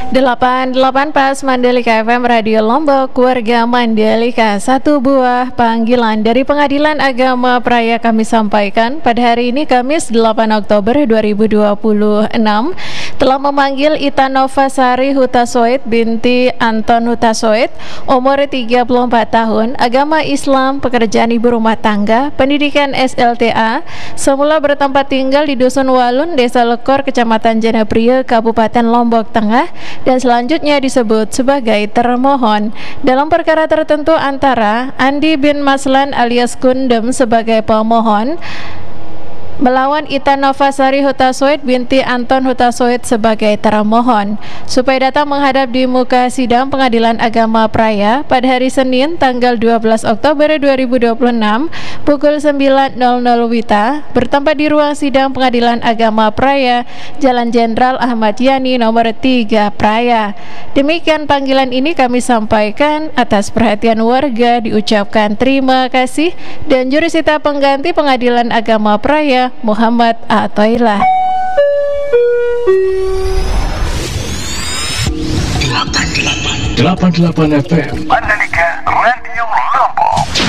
88 Pas Mandalika FM Radio Lombok, warga Mandalika. Satu buah panggilan dari Pengadilan Agama Praia kami sampaikan pada hari ini Kamis 8 Oktober 2026 telah memanggil Ita Novasari Hutasoid binti Anton Hutasoid, umur 34 tahun, agama Islam, pekerjaan ibu rumah tangga, pendidikan SLTA, semula bertempat tinggal di Dusun Walun, Desa Lekor, Kecamatan Janapria, Kabupaten Lombok Tengah, dan selanjutnya disebut sebagai termohon dalam perkara tertentu antara Andi bin Maslan alias Kundem sebagai pemohon melawan Ita Novasari Hutasoid binti Anton Hutasoid sebagai termohon supaya datang menghadap di muka sidang Pengadilan Agama Praia pada hari Senin tanggal 12 Oktober 2026 pukul 9.00 WITA bertempat di ruang sidang Pengadilan Agama Praia, Jalan Jenderal Ahmad Yani nomor 3 Praia. Demikian panggilan ini kami sampaikan atas perhatian warga, diucapkan terima kasih, dan jurusita pengganti Pengadilan Agama Praia Muhammad Atoilah. 88 FM Mandalika Radio